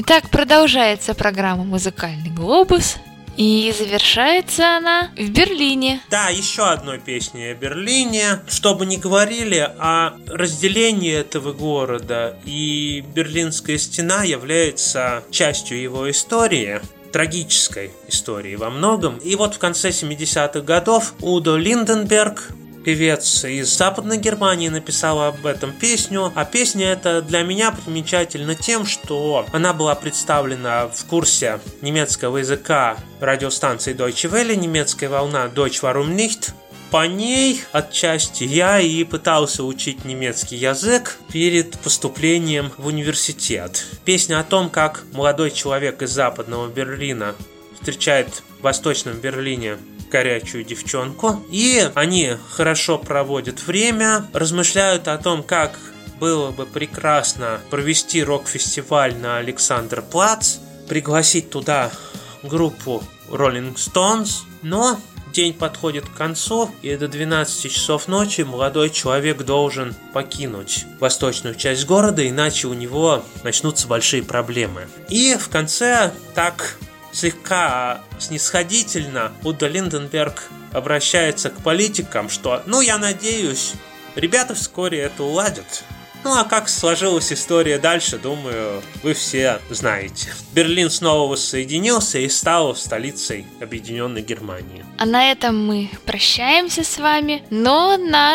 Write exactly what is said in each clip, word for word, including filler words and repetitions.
Итак, продолжается программа «Музыкальный глобус». И завершается она в Берлине. Да, еще одной песней о Берлине. Что бы ни говорили, о разделении этого города и Берлинская стена является частью его истории, трагической истории во многом. И вот в конце семидесятых годов Удо Линденберг, певец из Западной Германии, написал об этом песню. А песня эта для меня примечательна тем, что она была представлена в курсе немецкого языка радиостанции Deutsche Welle, немецкая волна Deutsch Warum Nicht. По ней отчасти я и пытался учить немецкий язык перед поступлением в университет. Песня о том, как молодой человек из Западного Берлина встречает в Восточном Берлине горячую девчонку, и они хорошо проводят время, размышляют о том, как было бы прекрасно провести рок-фестиваль на Александр-Плац, пригласить туда группу Rolling Stones, но день подходит к концу, и до двенадцати часов ночи молодой человек должен покинуть восточную часть города, иначе у него начнутся большие проблемы. И в конце так слегка снисходительно Удо Линденберг обращается к политикам, что, ну, я надеюсь, ребята вскоре это уладят. Ну, а как сложилась история дальше, думаю, вы все знаете. Берлин снова воссоединился и стал столицей Объединенной Германии. А на этом мы прощаемся с вами, но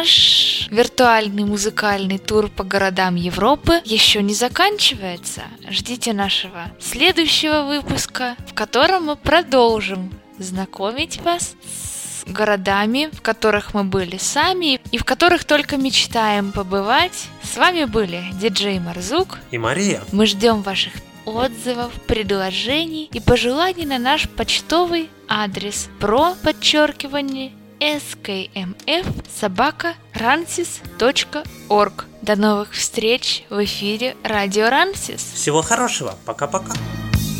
наш виртуальный музыкальный тур по городам Европы еще не заканчивается. Ждите нашего следующего выпуска, в котором мы продолжим знакомить вас с городами, в которых мы были сами и в которых только мечтаем побывать. С вами были диджей Марзук и Мария. Мы ждем ваших отзывов, предложений и пожеланий на наш почтовый адрес про подчеркивание скмф собака рансис точка орг. До новых встреч в эфире Радио Рансис. Всего хорошего. Пока-пока.